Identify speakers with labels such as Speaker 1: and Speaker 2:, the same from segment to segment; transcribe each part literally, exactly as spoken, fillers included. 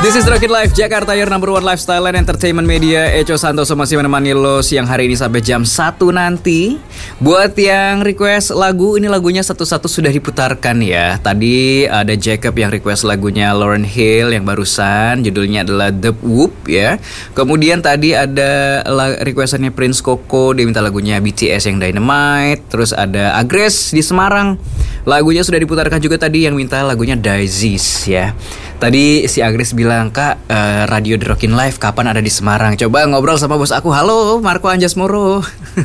Speaker 1: This is Rocket Life Jakarta, your number one lifestyle and entertainment media. Eco Santoso masih menemani lo siang hari ini sampai jam satu nanti. Buat yang request lagu, ini lagunya satu-satu sudah diputarkan ya. Tadi ada Jacob yang request lagunya Lauryn Hill yang barusan, judulnya adalah The Whoop ya. Kemudian tadi ada requestannya Prince Koko, dia minta lagunya B T S yang Dynamite. Terus ada Agres di Semarang, lagunya sudah diputarkan juga tadi, yang minta lagunya Daisies ya. Tadi si Agres bilang, Kak, uh, radio The Rockin' Life kapan ada di Semarang? Coba ngobrol sama bos aku. Halo, Marco Anjasmoro.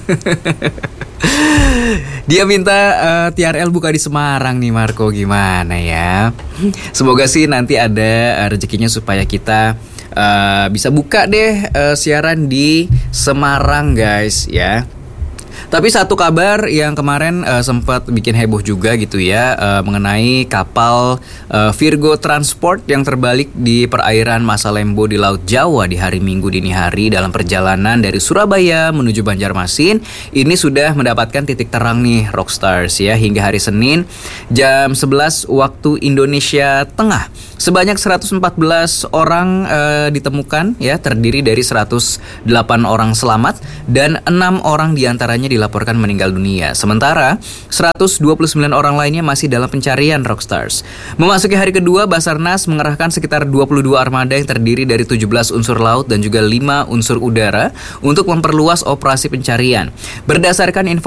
Speaker 1: Dia minta uh, T R L buka di Semarang nih, Marco. Gimana ya? Semoga sih nanti ada uh, rezekinya supaya kita uh, bisa buka deh uh, siaran di Semarang, guys ya. Tapi satu kabar yang kemarin uh, sempat bikin heboh juga gitu ya, uh, mengenai kapal uh, Virgo Transport yang terbalik di perairan Masalembo di Laut Jawa di hari Minggu dini hari dalam perjalanan dari Surabaya menuju Banjarmasin. Ini sudah mendapatkan titik terang nih Rockstars ya, hingga hari Senin jam sebelas waktu Indonesia Tengah. Sebanyak seratus empat belas orang uh, ditemukan ya, terdiri dari seratus delapan orang selamat dan enam orang diantaranya dilaporkan meninggal dunia. Sementara seratus dua puluh sembilan orang lainnya masih dalam pencarian Rockstars. Memasuki hari kedua, Basarnas mengerahkan sekitar dua puluh dua armada yang terdiri dari tujuh belas unsur laut dan juga lima unsur udara untuk memperluas operasi pencarian. Berdasarkan informasi